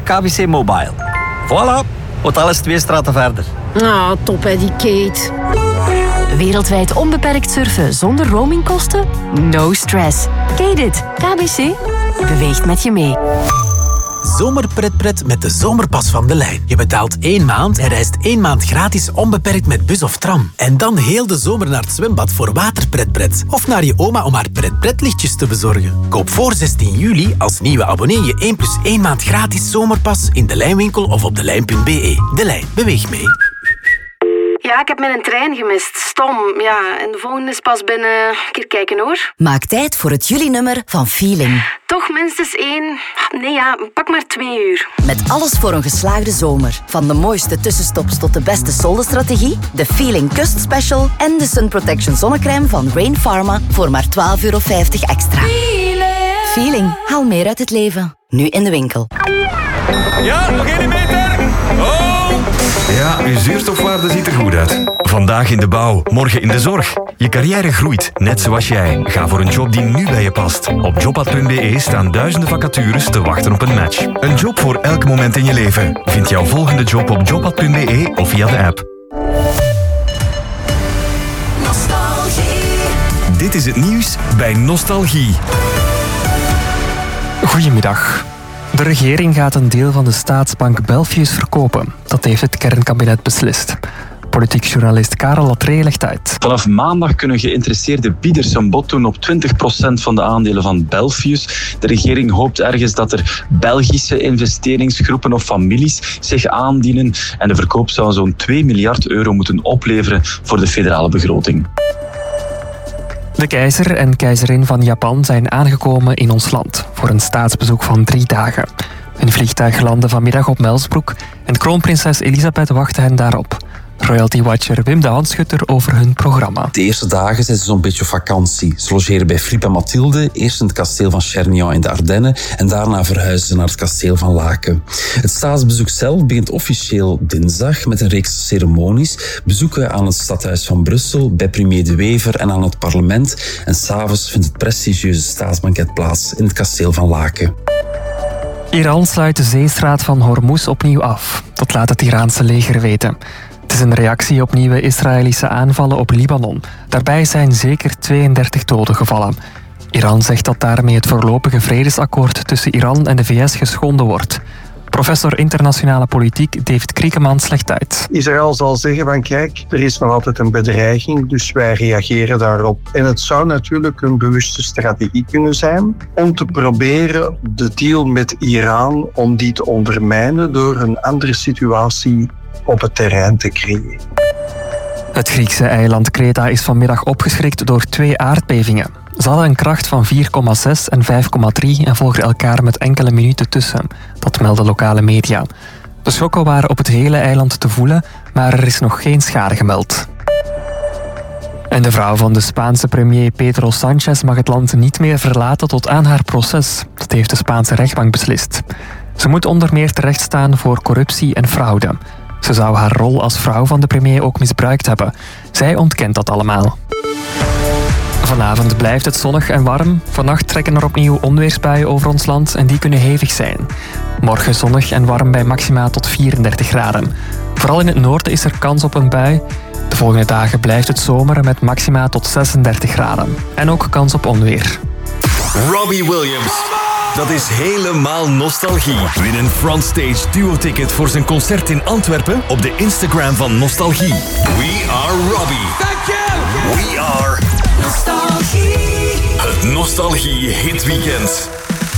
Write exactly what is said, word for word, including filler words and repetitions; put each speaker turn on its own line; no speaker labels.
K B C Mobile. Voilà, hotel is twee straten verder.
Ah, top hè, die Kate.
Wereldwijd onbeperkt surfen zonder roamingkosten? No stress. Kate it. K B C beweegt met je mee.
Zomerpretpret met de zomerpas van De Lijn. Je betaalt één maand en reist één maand gratis onbeperkt met bus of tram. En dan heel de zomer naar het zwembad voor waterpretpret. Of naar je oma om haar pretpretlichtjes te bezorgen. Koop voor zestien juli als nieuwe abonnee je één plus één maand gratis zomerpas in De Lijnwinkel of op delijn punt b e. De Lijn, beweeg mee.
Ja, ik heb mijn trein gemist. Stom. Ja, en de volgende is pas binnen... Een keer kijken hoor.
Maak tijd voor het juli-nummer van Feeling.
Toch minstens één... Nee ja, pak maar twee uur.
Met alles voor een geslaagde zomer. Van de mooiste tussenstops tot de beste soldenstrategie, de Feeling Kust Special en de Sun Protection zonnecrème van Rain Pharma voor maar twaalf euro vijftig extra. Feeling. Feeling. Haal meer uit het leven. Nu in de winkel.
Ja, nog één meter. Oh! Ja, uw zuurstofwaarde ziet er goed uit. Vandaag in de bouw, morgen in de zorg. Je carrière groeit, net zoals jij. Ga voor een job die nu bij je past. Op jobpad punt b e staan duizenden vacatures te wachten op een match. Een job voor elk moment in je leven. Vind jouw volgende job op jobpad punt b e of via de app. Nostalgie. Dit is het nieuws bij Nostalgie.
Goedemiddag. De regering gaat een deel van de staatsbank Belfius verkopen. Dat heeft het kernkabinet beslist. Politiek journalist Karel Latree legt uit.
Vanaf maandag kunnen geïnteresseerde bieders een bod doen op twintig procent van de aandelen van Belfius. De regering hoopt ergens dat er Belgische investeringsgroepen of families zich aandienen. En de verkoop zou zo'n twee miljard euro moeten opleveren voor de federale begroting.
De keizer en keizerin van Japan zijn aangekomen in ons land voor een staatsbezoek van drie dagen. Een vliegtuig landde vanmiddag op Melsbroek en kroonprinses Elisabeth wachtte hen daarop. Royalty-watcher Wim de Handschutter over hun programma.
De eerste dagen zijn ze zo'n beetje op vakantie. Ze logeren bij Filip en Mathilde, eerst in het kasteel van Chernion in de Ardennen en daarna verhuizen ze naar het kasteel van Laken. Het staatsbezoek zelf begint officieel dinsdag met een reeks ceremonies. Bezoeken aan het stadhuis van Brussel, bij premier De Wever en aan het parlement. En s'avonds vindt het prestigieuze staatsbanket plaats in het kasteel van Laken.
Iran sluit de zeestraat van Hormuz opnieuw af. Dat laat het Iraanse leger weten. Het is een reactie op nieuwe Israëlische aanvallen op Libanon. Daarbij zijn zeker tweeëndertig doden gevallen. Iran zegt dat daarmee het voorlopige vredesakkoord tussen Iran en de V S geschonden wordt. Professor internationale politiek David Kriekemans legt uit.
Israël zal zeggen van kijk, er is nog altijd een bedreiging, dus wij reageren daarop. En het zou natuurlijk een bewuste strategie kunnen zijn om te proberen de deal met Iran, om die te ondermijnen door een andere situatie op het terrein te creëren.
Het Griekse eiland Kreta is vanmiddag opgeschrikt door twee aardbevingen. Ze hadden een kracht van vier komma zes en vijf komma drie en volgden elkaar met enkele minuten tussen. Dat melden lokale media. De schokken waren op het hele eiland te voelen, maar er is nog geen schade gemeld. En de vrouw van de Spaanse premier Pedro Sánchez mag het land niet meer verlaten tot aan haar proces. Dat heeft de Spaanse rechtbank beslist. Ze moet onder meer terechtstaan voor corruptie en fraude. Ze zou haar rol als vrouw van de premier ook misbruikt hebben. Zij ontkent dat allemaal. Vanavond blijft het zonnig en warm. Vannacht trekken er opnieuw onweersbuien over ons land en die kunnen hevig zijn. Morgen zonnig en warm bij maxima tot vierendertig graden. Vooral in het noorden is er kans op een bui. De volgende dagen blijft het zomer met maxima tot zesendertig graden. En ook kans op onweer.
Robbie Williams. Dat is helemaal nostalgie. Win een Frontstage duo-ticket voor zijn concert in Antwerpen op de Instagram van Nostalgie. We are Robbie. Thank you. We are Nostalgie. Het Nostalgie Hit Weekend.